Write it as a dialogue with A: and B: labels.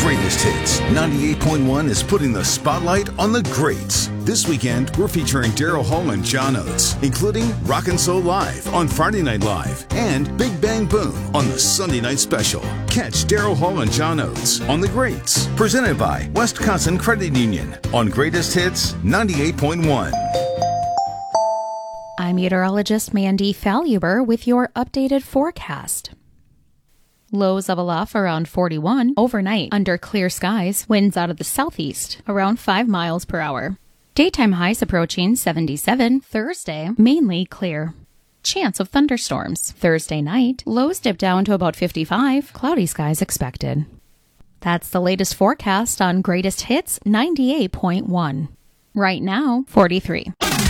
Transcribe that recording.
A: Greatest Hits 98.1 is putting the spotlight on the greats. This weekend, we're featuring Daryl Hall and John Oates, including Rockin' Soul Live on Friday Night Live and Big Bang Boom on the Sunday Night Special. Catch Daryl Hall and John Oates on The Greats, presented by Wisconsin Credit Union on Greatest Hits 98.1.
B: I'm meteorologist Mandy Faluber with your updated forecast. Lows of a low around 41 overnight under clear skies, winds out of the southeast around 5 miles per hour. Daytime highs approaching 77. Thursday, mainly clear. Chance of thunderstorms. Thursday night, lows dip down to about 55, cloudy skies expected. That's the latest forecast on Greatest Hits 98.1. Right now, 43.